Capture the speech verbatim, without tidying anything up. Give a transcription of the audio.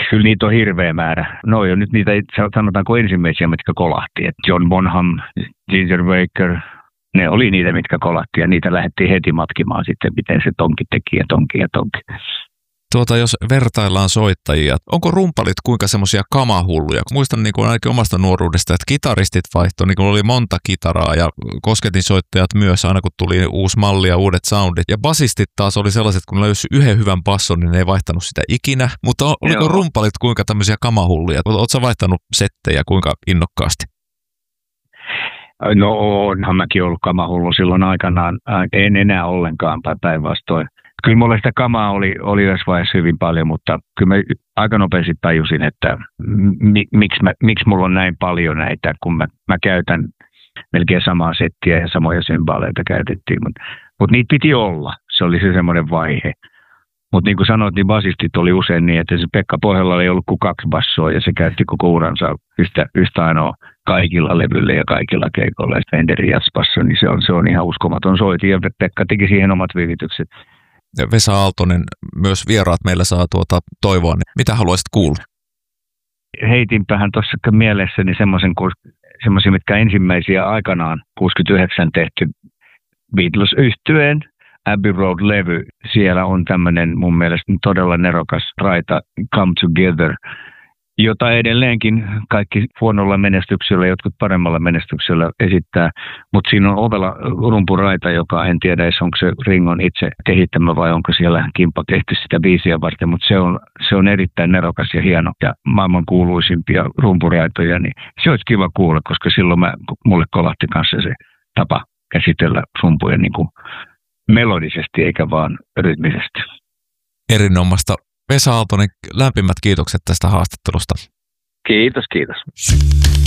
Kyllä niitä on hirveä määrä. No on nyt niitä, sanotaanko ensimmäisiä, mitkä kolahti. Et John Bonham, Ginger Baker, ne oli niitä, mitkä kolahti. Ja niitä lähdettiin heti matkimaan sitten, miten se tonki teki ja tonki ja tonki. Tuota, jos vertaillaan soittajia, onko rumpalit kuinka semmoisia kamahulluja? Muistan niin kuin ainakin omasta nuoruudesta, että kitaristit vaihtoi, niin kuin oli monta kitaraa ja kosketinsoittajat myös, aina kun tuli uusi malli ja uudet soundit. Ja basistit taas oli sellaiset, kun ne löysi yhden hyvän basson, niin ne ei vaihtanut sitä ikinä. Mutta oliko Joo. rumpalit kuinka tämmöisiä kamahulluja? Oletko vaihtanut settejä kuinka innokkaasti? No onhan mäkin ollut kamahullu silloin aikanaan. En enää ollenkaan päinvastoin. Kyllä mulle sitä kamaa oli, oli yhdessä vaiheessa hyvin paljon, mutta kyllä mä aika nopeasti tajusin, että mi, miksi, mä, miksi mulla on näin paljon näitä, kun mä, mä käytän melkein samaa settiä ja samoja symbaaleita käytettiin, mutta mut niitä piti olla. Se oli se semmoinen vaihe. Mutta niin kuin sanoit, niin basistit oli usein niin, että se Pekka Pohjola ei ollut kuin kaksi bassoa ja se käytti koko uransa yhtä, yhtä ainoa kaikilla levyillä ja kaikilla keikoilla. Ja Fenderin jazzbasso, niin se on, se on ihan uskomaton soitin ja Pekka teki siihen omat viivitykset. Vesa Aaltonen, myös vieraat meillä saa tuota toivoa, niin mitä haluaisit kuulla? Heitinpähän tuossa mielessäni semmoisia, mitkä ensimmäisiä aikanaan kuusikymmentäyhdeksän tehty Beatles-yhtyeen Abbey Road-levy. Siellä on tämmöinen mun mielestä todella nerokas raita Come Together, jota edelleenkin kaikki huonolla menestyksellä, jotkut paremmalla menestyksellä esittää. Mutta siinä on ovella rumpuraita, joka en tiedä edes onko se Ringon itse kehittämä vai onko siellä Kimpa tehty sitä biisiä varten. Mutta se on, se on erittäin nerokas ja hieno ja maailman kuuluisimpia rumpuraitoja. Niin se olisi kiva kuulla, koska silloin mä, mulle kolahti kanssa se tapa käsitellä rumpuja niin kuin melodisesti eikä vaan rytmisesti. Erinomaista. Vesa Aaltonen, lämpimät kiitokset tästä haastattelusta. Kiitos, kiitos.